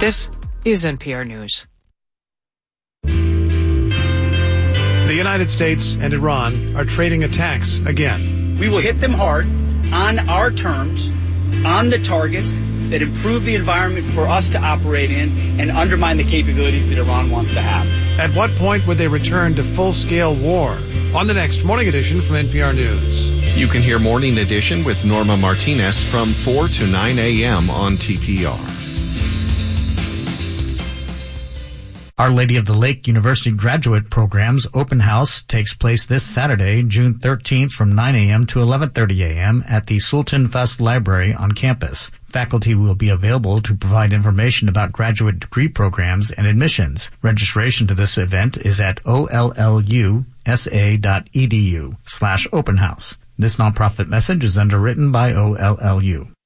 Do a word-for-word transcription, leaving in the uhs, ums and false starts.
This is N P R News. The United States and Iran are trading attacks again. We will hit them hard on our terms, on the targets that improve the environment for us to operate in and undermine the capabilities that Iran wants to have. At what point would they return to full-scale war? On the next Morning Edition from N P R News. You can hear Morning Edition with Norma Martinez from four to nine a.m. on T P R. Our Lady of the Lake University Graduate Program's open house takes place this Saturday, June thirteenth from nine a.m. to eleven thirty a.m. at the Sultan Fest Library on campus. Faculty will be available to provide information about graduate degree programs and admissions. Registration to this event is at ollusa.edu slash open house. This nonprofit message is underwritten by O L L U.